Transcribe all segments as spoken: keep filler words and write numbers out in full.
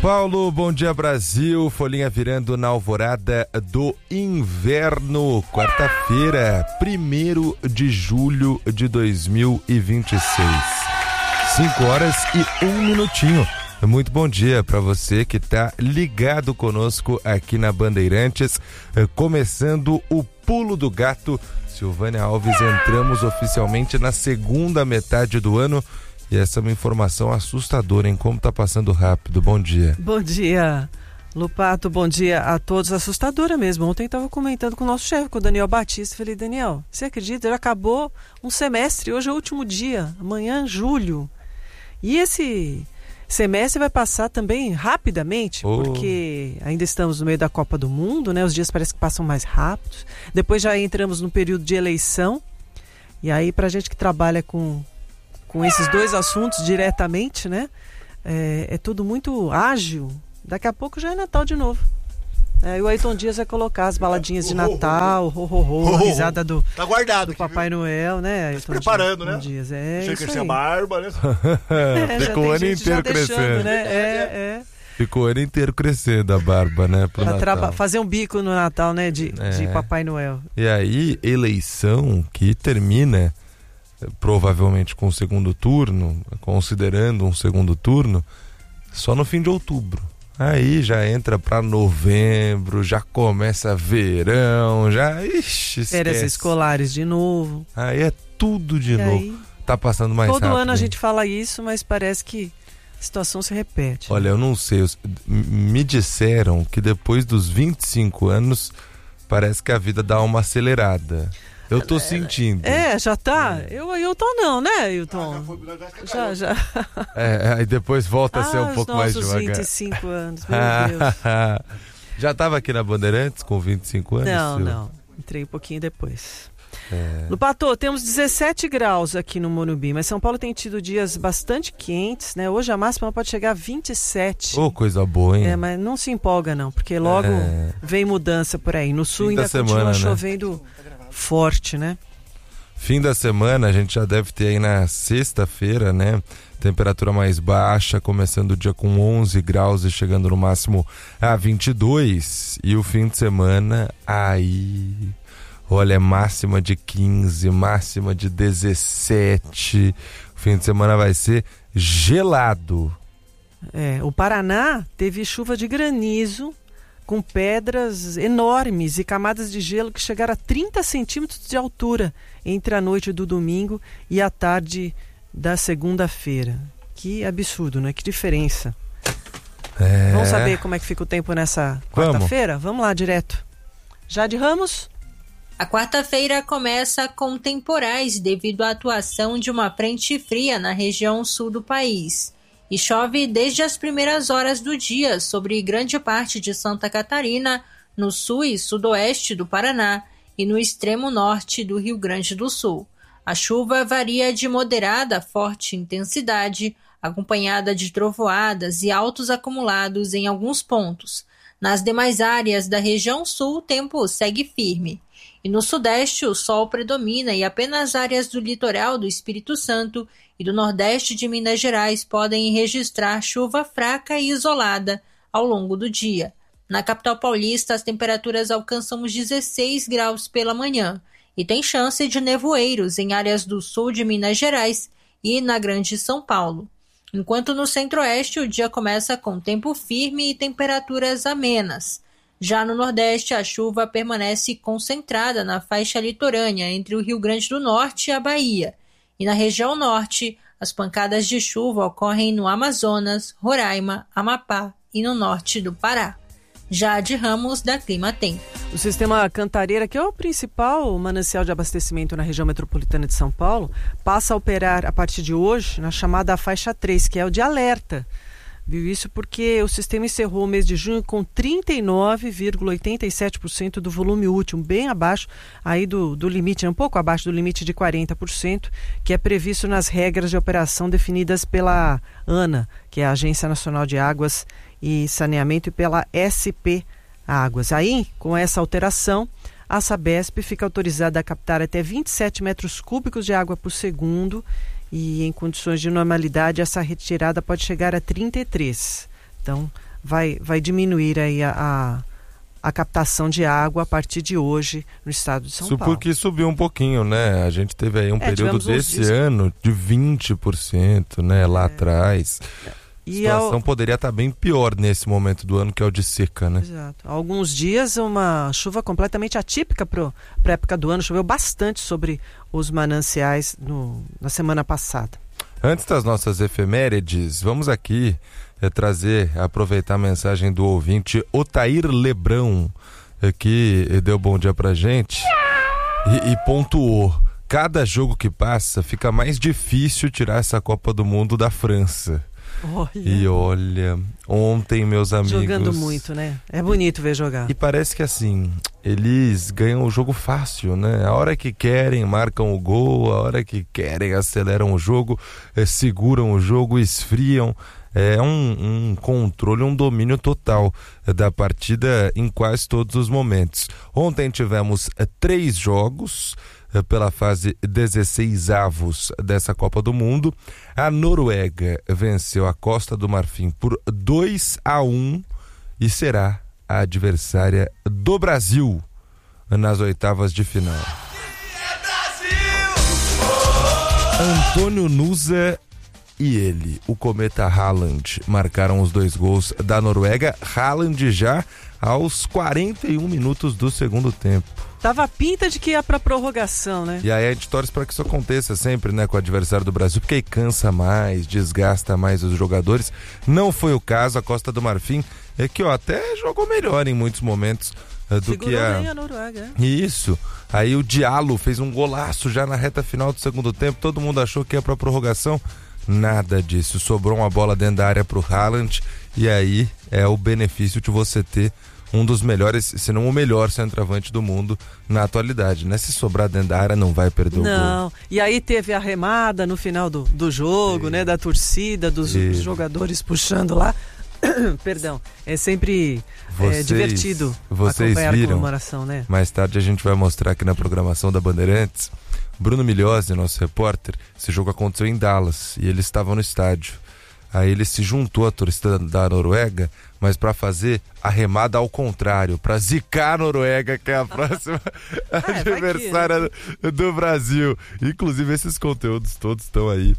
Paulo, bom dia Brasil, folhinha virando na alvorada do inverno, quarta-feira, primeiro de julho de dois mil e vinte e seis, cinco horas e um minutinho. Muito bom dia para você que está ligado conosco aqui na Bandeirantes, começando o Pulo do Gato. Silvânia Alves, entramos oficialmente na segunda metade do ano. E essa é uma informação assustadora, hein? Como tá passando rápido. Bom dia. Bom dia, Lupato. Bom dia a todos. Assustadora mesmo. Ontem estava comentando com o nosso chefe, com o Daniel Batista. Falei, Daniel, você acredita? Já acabou um semestre. Hoje é o último dia. Amanhã, julho. E esse semestre vai passar também rapidamente, oh. porque ainda estamos no meio da Copa do Mundo, né? Os dias parecem que passam mais rápidos. Depois já entramos no período de eleição. E aí, pra gente que trabalha com... com esses dois assuntos diretamente, né? É, é tudo muito ágil. Daqui a pouco já é Natal de novo. É, e o Ayrton Dias vai colocar as baladinhas de Natal, ho, ho, ho, a risada do, tá guardado do aqui, Papai viu? Noel, né? Tá se preparando, Dias, né? Dias. É, Deixa crescer a barba, né? É, Ficou o ano inteiro crescendo. Né? É, é. Ficou o ano inteiro crescendo a barba, né? Pro Natal. Traba- fazer um bico no Natal, né? De, é. de Papai Noel. E aí, eleição que termina... provavelmente com o segundo turno, considerando um segundo turno, só no fim de outubro. Aí já entra para novembro, já começa verão, já... Ixi, férias escolares de novo. Aí é tudo de e novo. Aí, tá passando mais todo rápido. Todo ano a gente fala isso, mas parece que a situação se repete. Olha, eu não sei, me disseram que depois dos vinte e cinco anos parece que a vida dá uma acelerada. Eu tô sentindo. É, já tá? É. Eu, Ailton não, né, Ailton? Ah, já, já. É, aí depois volta a ser ah, um pouco mais devagar. vinte e cinco anos, meu Deus. Já tava aqui na Bandeirantes com vinte e cinco anos? Não, Sil? não. Entrei um pouquinho depois. É. Lupato, temos dezessete graus aqui no Morumbi, mas São Paulo tem tido dias bastante quentes, né? Hoje a máxima pode chegar a vinte e sete. Ô, oh, coisa boa, hein? É, mas não se empolga não, porque logo é. vem mudança por aí. No sul Fim ainda continua semana, chovendo... Né? Forte, né? Fim da semana a gente já deve ter aí na sexta-feira, né? Temperatura mais baixa, começando o dia com onze graus e chegando no máximo a vinte e dois. E o fim de semana, aí... Olha, máxima de quinze, máxima de dezessete. O fim de semana vai ser gelado. É, o Paraná teve chuva de granizo, com pedras enormes e camadas de gelo que chegaram a trinta centímetros de altura entre a noite do domingo e a tarde da segunda-feira. Que absurdo, né? Que diferença. É... Vamos saber como é que fica o tempo nessa quarta-feira? Vamos. Vamos lá, direto. Jade Ramos? A quarta-feira começa com temporais devido à atuação de uma frente fria na região sul do país. E chove desde as primeiras horas do dia sobre grande parte de Santa Catarina, no sul e sudoeste do Paraná e no extremo norte do Rio Grande do Sul. A chuva varia de moderada a forte intensidade, acompanhada de trovoadas e altos acumulados em alguns pontos. Nas demais áreas da região sul, o tempo segue firme. E no sudeste, o sol predomina e apenas áreas do litoral do Espírito Santo e do nordeste de Minas Gerais podem registrar chuva fraca e isolada ao longo do dia. Na capital paulista, as temperaturas alcançam os dezesseis graus pela manhã e tem chance de nevoeiros em áreas do sul de Minas Gerais e na Grande São Paulo. Enquanto no centro-oeste, o dia começa com tempo firme e temperaturas amenas. Já no Nordeste, a chuva permanece concentrada na faixa litorânea entre o Rio Grande do Norte e a Bahia. E na região Norte, as pancadas de chuva ocorrem no Amazonas, Roraima, Amapá e no norte do Pará. Jade Ramos, da Clima Tempo. O sistema Cantareira, que é o principal manancial de abastecimento na região metropolitana de São Paulo, passa a operar a partir de hoje na chamada faixa três, que é o de alerta. Viu isso porque o sistema encerrou o mês de junho com trinta e nove vírgula oitenta e sete por cento do volume útil, bem abaixo aí do, do limite, um pouco abaixo do limite de quarenta por cento, que é previsto nas regras de operação definidas pela ANA, que é a Agência Nacional de Águas e Saneamento, e pela S P Águas. Aí, com essa alteração, a Sabesp fica autorizada a captar até vinte e sete metros cúbicos de água por segundo, e em condições de normalidade essa retirada pode chegar a trinta e três. Então, vai, vai diminuir aí a, a, a captação de água a partir de hoje no estado de São Isso Paulo. porque subiu um pouquinho, né? A gente teve aí um É, período desse dias... ano de vinte por cento, né? Lá é. atrás. A situação ao... poderia estar bem pior nesse momento do ano, que é o de seca, né? Exato. Há alguns dias, uma chuva completamente atípica para a época do ano. Choveu bastante sobre os mananciais no, na semana passada. Antes das nossas efemérides, vamos aqui é, trazer, aproveitar a mensagem do ouvinte Otair Lebrão, é, que deu bom dia pra gente e, e pontuou. Cada jogo que passa fica mais difícil tirar essa Copa do Mundo da França. Olha. E olha, ontem, meus amigos... Jogando muito, né? É bonito ver jogar. E parece que assim, eles ganham o jogo fácil, né? A hora que querem, marcam o gol, a hora que querem, aceleram o jogo, é, seguram o jogo, esfriam. É um, um controle, um domínio total é, da partida em quase todos os momentos. Ontem tivemos é, três jogos... pela fase dezesseis avos dessa Copa do Mundo. A Noruega venceu a Costa do Marfim por dois a um e será a adversária do Brasil nas oitavas de final. Antônio Nusa e ele, o cometa Haaland, marcaram os dois gols da Noruega. Haaland já aos quarenta e um minutos do segundo tempo. Tava a pinta de que ia pra prorrogação, né? E aí a gente torce para que isso aconteça sempre, né, com o adversário do Brasil, porque aí cansa mais, desgasta mais os jogadores. Não foi o caso. A Costa do Marfim é que, ó, até jogou melhor em muitos momentos é, do Segurou que a... bem a Noruega. É? Isso. Aí o Diallo fez um golaço já na reta final do segundo tempo. Todo mundo achou que ia pra prorrogação. Nada disso. Sobrou uma bola dentro da área pro Haaland. E aí é o benefício de você ter um dos melhores, se não o melhor centroavante do mundo na atualidade, né? Se sobrar dentro da área, não vai perder o gol. Não, e aí teve a remada no final do, do jogo, e... né? Da torcida, dos e... jogadores puxando lá. Perdão, é sempre vocês, é, divertido vocês acompanhar viram, a comemoração, né? Mais tarde a gente vai mostrar aqui na programação da Bandeirantes, Bruno Migliosi, nosso repórter, esse jogo aconteceu em Dallas e eles estavam no estádio. Aí ele se juntou à torcida da Noruega, mas para fazer a remada ao contrário, para zicar a Noruega, que é a próxima ah, adversária é do Brasil. Inclusive esses conteúdos todos estão aí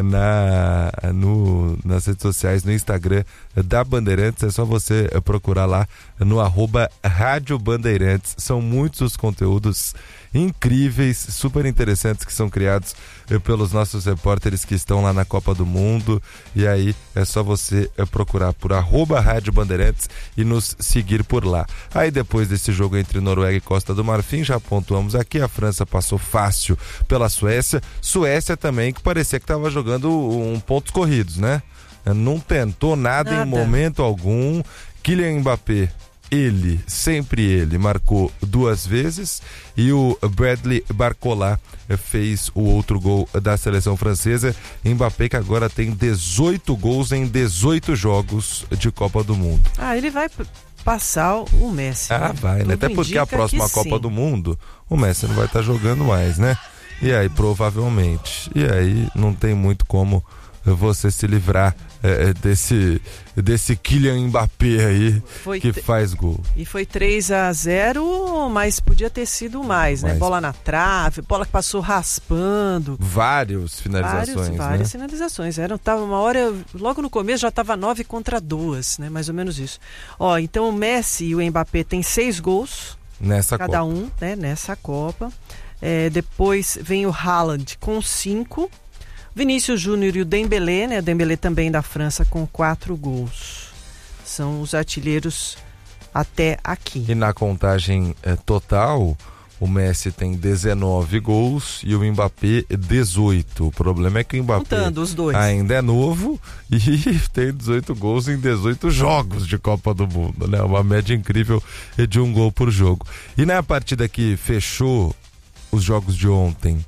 na, no, nas redes sociais, no Instagram da Bandeirantes. É só você procurar lá no arroba Rádio Bandeirantes. São muitos os conteúdos incríveis, super interessantes que são criados pelos nossos repórteres que estão lá na Copa do Mundo. E aí é só você procurar por arroba Rádio Bandeirantes e nos seguir por lá. Aí depois desse jogo entre Noruega e Costa do Marfim, já pontuamos aqui, a França passou fácil pela Suécia. Suécia também, que parecia que estava jogando um pontos corridos, né? Não tentou nada, nada em momento algum. Kylian Mbappé, ele, sempre ele, marcou duas vezes e o Bradley Barcola fez o outro gol da seleção francesa. Mbappé que agora tem dezoito gols em dezoito jogos de Copa do Mundo. Ah, ele vai passar o Messi. Ah, né? vai, né? Até porque a próxima Copa sim. do Mundo, o Messi não vai estar jogando mais, né? E aí, provavelmente. E aí, não tem muito como você se livrar é, desse, desse Kylian Mbappé aí foi que t... faz gol. E foi três a zero, mas podia ter sido mais, mas... né? Bola na trave, bola que passou raspando. Vários finalizações, Vários, né? Várias finalizações. Era, tava uma hora, logo no começo já estava nove contra duas, né? Mais ou menos isso. Ó, então o Messi e o Mbappé têm seis gols. Nessa cada Copa. um, né? Nessa Copa. É, depois vem o Haaland com cinco. Vinícius Júnior e o Dembélé, né? O Dembélé também da França com quatro gols. São os artilheiros até aqui. E na contagem eh, total, o Messi tem dezenove gols e o Mbappé dezoito. O problema é que o Mbappé Contando os dois. ainda é novo e tem dezoito gols em dezoito jogos de Copa do Mundo, né? Uma média incrível de um gol por jogo. E na partida que fechou os jogos de ontem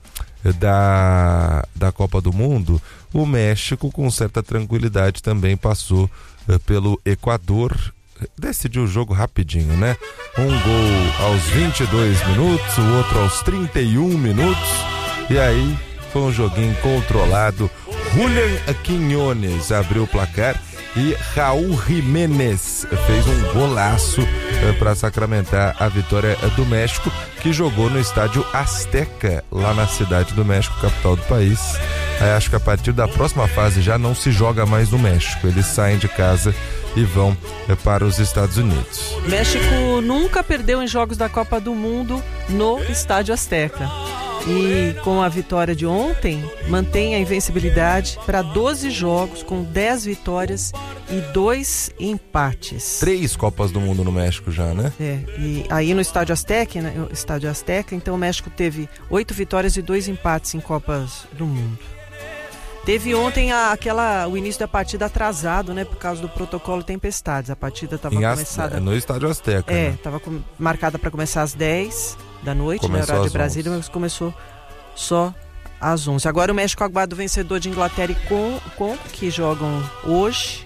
da, da Copa do Mundo, o México com certa tranquilidade também passou uh, pelo Equador, decidiu o jogo rapidinho, né? Um gol aos vinte e dois minutos, o outro aos trinta e um minutos, e aí foi um joguinho controlado. Julián Quiñones abriu o placar e Raul Jiménez fez um golaço para sacramentar a vitória do México, que jogou no estádio Azteca, lá na cidade do México, capital do país. Aí acho que a partir da próxima fase já não se joga mais no México, eles saem de casa e vão para os Estados Unidos. México nunca perdeu em jogos da Copa do Mundo no estádio Azteca. E com a vitória de ontem, mantém a invencibilidade para doze jogos, com dez vitórias e dois empates. Três Copas do Mundo no México já, né? É, e aí no Estádio Azteca, né, Estádio Azteca, então o México teve oito vitórias e dois empates em Copas do Mundo. Teve ontem a, aquela, o início da partida atrasado, né, por causa do protocolo tempestades. A partida estava começada... No Estádio Azteca, É, né? estava com, marcada para começar às dez da noite, no horário de Brasília, mas começou só às onze. Agora o México aguarda o vencedor de Inglaterra e Congo, que jogam hoje.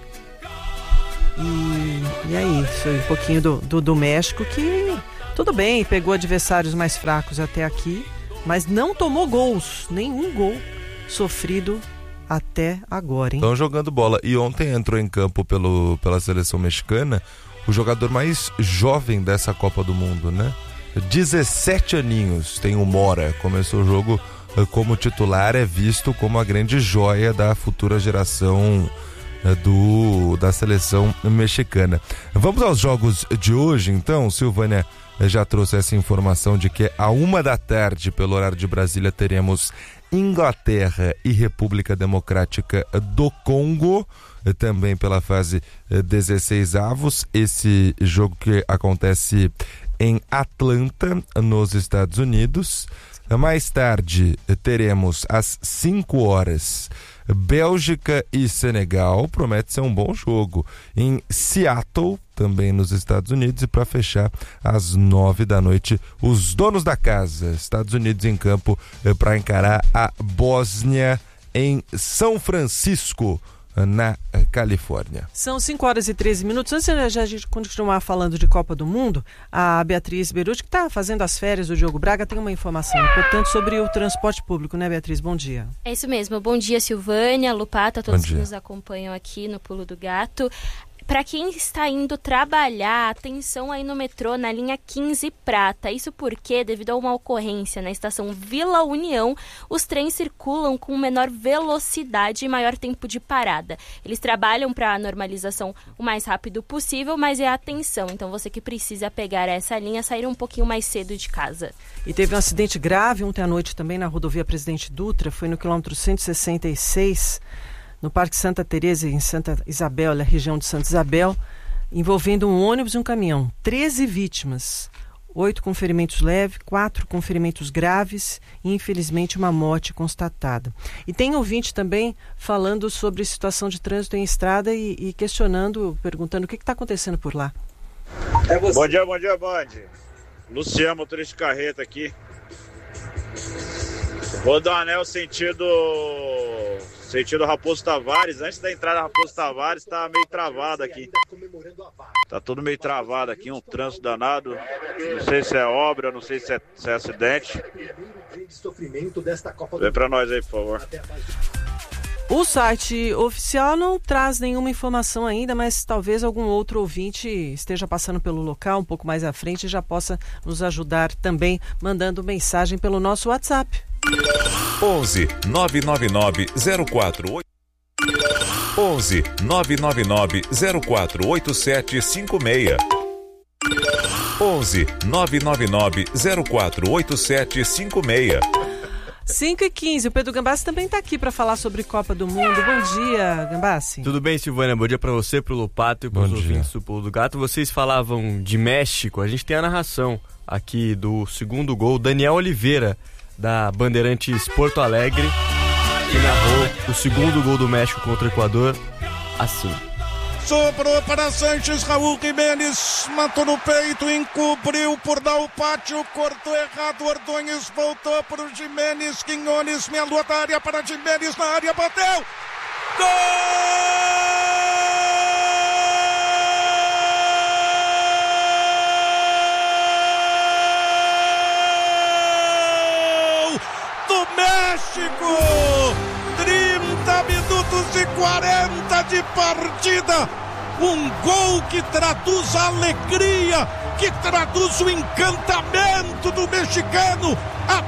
E, e é isso, um pouquinho do, do, do México, que tudo bem, pegou adversários mais fracos até aqui, mas não tomou gols, nenhum gol sofrido até agora, hein? Estão jogando bola. E ontem entrou em campo pelo, pela seleção mexicana o jogador mais jovem dessa Copa do Mundo, né? dezessete aninhos tem o Mora. Começou o jogo como titular, é visto como a grande joia da futura geração do, da seleção mexicana. Vamos aos jogos de hoje, então. Silvânia já trouxe essa informação de que a uma da tarde, pelo horário de Brasília, teremos Inglaterra e República Democrática do Congo, também pela fase dezesseis avos. Esse jogo que acontece em Atlanta, nos Estados Unidos. Mais tarde teremos às cinco horas Bélgica e Senegal, promete ser um bom jogo, em Seattle, também nos Estados Unidos. E para fechar, às nove da noite, os donos da casa, Estados Unidos em campo para encarar a Bósnia em São Francisco, na Califórnia. São cinco horas e treze minutos. Antes de a gente continuar falando de Copa do Mundo, a Beatriz Beruti, que está fazendo as férias do Diogo Braga, tem uma informação importante sobre o transporte público, né, Beatriz? Bom dia. É isso mesmo. Bom dia, Silvânia, Lupata, todos que nos acompanham aqui no Pulo do Gato. Para quem está indo trabalhar, atenção aí no metrô na linha quinze Prata. Isso porque, devido a uma ocorrência na estação Vila União, os trens circulam com menor velocidade e maior tempo de parada. Eles trabalham para a normalização o mais rápido possível, mas é atenção. Então você que precisa pegar essa linha, sair um pouquinho mais cedo de casa. E teve um acidente grave ontem à noite também na rodovia Presidente Dutra, foi no quilômetro cento e sessenta e seis, no Parque Santa Teresa, em Santa Isabel, na região de Santa Isabel, envolvendo um ônibus e um caminhão. treze vítimas, oito com ferimentos leves, quatro com ferimentos graves e, infelizmente, uma morte constatada. E tem ouvinte também falando sobre situação de trânsito em estrada e, e questionando, perguntando o que está acontecendo por lá. É você. Bom dia, bom dia, Band. Luciano, motorista de carreta aqui. Rodoanel sentido... Sentido Raposo Tavares, antes da entrada Raposo Tavares, tá meio travado aqui. Tá tudo meio travado aqui, um trânsito danado. Não sei se é obra, não sei se é, se é acidente. Vem pra nós aí, por favor. O site oficial não traz nenhuma informação ainda, mas talvez algum outro ouvinte esteja passando pelo local um pouco mais à frente e já possa nos ajudar também, mandando mensagem pelo nosso WhatsApp. onze nove nove nove zero quatro oito onze nove nove nove zero quatro oito sete cinco seis onze nove nove nove zero quatro oito sete cinco seis. cinco e quinze, o Pedro Gambassi também está aqui para falar sobre Copa do Mundo. Bom dia, Gambassi. Tudo bem, Silvânia? Bom dia para você, para o Lupato e para os ouvintes do Pulo do Gato. Vocês falavam de México, a gente tem a narração aqui do segundo gol, Daniel Oliveira, da Bandeirantes Porto Alegre, que narrou o segundo gol do México contra o Equador assim. Sobrou para Sanches, Raul Jiménez matou no peito, encobriu por dar o pátio, cortou errado, Ordonez voltou para o Jiménez, Quinones, meia lua da área para Jiménez, na área, bateu! Gol! Do México! trinta minutos e quarenta de partida. Um gol que traduz a alegria, que traduz o encantamento do mexicano,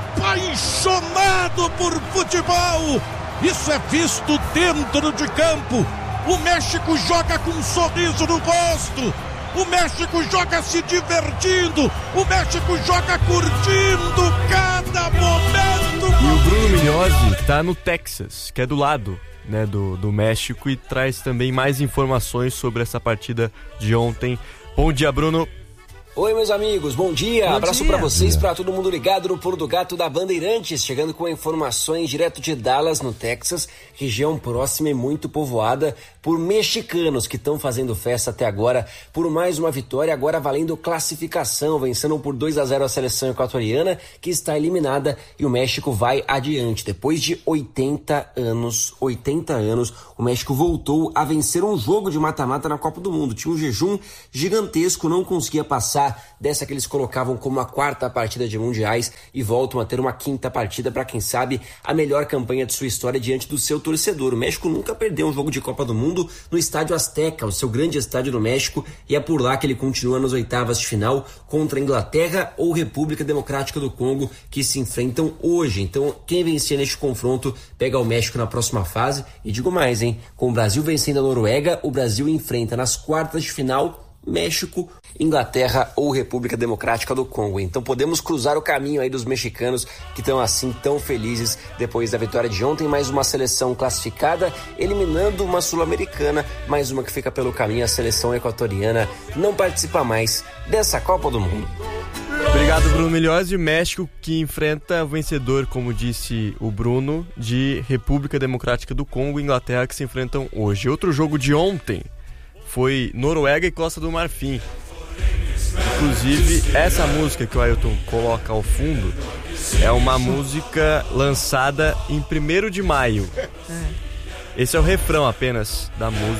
apaixonado por futebol. Isso é visto dentro de campo. O México joga com um sorriso no rosto. O México joga se divertindo. O México joga curtindo cada momento. E o Bruno Mignozzi está no Texas, que é do lado, né, do, do México, e traz também mais informações sobre essa partida de ontem. Bom dia, Bruno. Oi, meus amigos, bom dia, bom abraço para vocês, para todo mundo ligado no Pulo do Gato da Bandeirantes, chegando com informações direto de Dallas, no Texas, região próxima e muito povoada por mexicanos que estão fazendo festa até agora por mais uma vitória, agora valendo classificação, vencendo por dois a zero a seleção equatoriana, que está eliminada, e o México vai adiante. Depois de oitenta anos, oitenta anos, o México voltou a vencer um jogo de mata-mata na Copa do Mundo. Tinha um jejum gigantesco, não conseguia passar dessa que eles colocavam como a quarta partida de mundiais, e voltam a ter uma quinta partida para, quem sabe, a melhor campanha de sua história diante do seu torcedor. O México nunca perdeu um jogo de Copa do Mundo no Estádio Azteca, o seu grande estádio do México, e é por lá que ele continua nas oitavas de final contra a Inglaterra ou República Democrática do Congo, que se enfrentam hoje. Então, quem vencer neste confronto pega o México na próxima fase. E digo mais, hein? Com o Brasil vencendo a Noruega, o Brasil enfrenta nas quartas de final México, Inglaterra ou República Democrática do Congo. Então podemos cruzar o caminho aí dos mexicanos, que estão assim tão felizes depois da vitória de ontem. Mais uma seleção classificada, eliminando uma sul-americana, mais uma que fica pelo caminho. A seleção equatoriana não participa mais dessa Copa do Mundo. Obrigado, Bruno Mignozzi. O México que enfrenta o vencedor, como disse o Bruno, de República Democrática do Congo e Inglaterra, que se enfrentam hoje. Outro jogo de ontem foi Noruega e Costa do Marfim. Inclusive, essa música que o Ailton coloca ao fundo é uma música lançada em primeiro de maio. Esse é o refrão apenas da música.